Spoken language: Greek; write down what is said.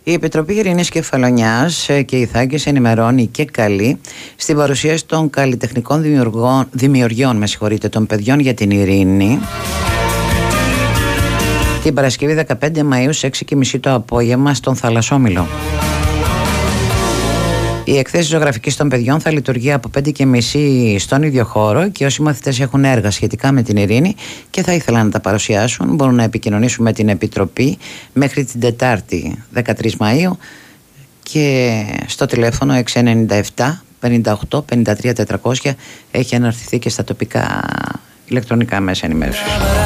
Η Επιτροπή Ειρήνης Κεφαλονιάς και Ιθάκης ενημερώνει και καλεί στην παρουσίαση των καλλιτεχνικών δημιουργιών των παιδιών για την ειρήνη την Παρασκευή 15 Μαΐου σε 6:30 το απόγευμα στον Θαλασσόμυλο. Η εκθέση ζωγραφικής των παιδιών θα λειτουργεί από 5:30 στον ίδιο χώρο και όσοι μαθητές έχουν έργα σχετικά με την ειρήνη και θα ήθελαν να τα παρουσιάσουν μπορούν να επικοινωνήσουν με την Επιτροπή μέχρι την Τετάρτη 13 Μαΐου και στο τηλέφωνο 697 58 53 400 έχει αναρτηθεί και στα τοπικά ηλεκτρονικά μέσα ενημέρωσης.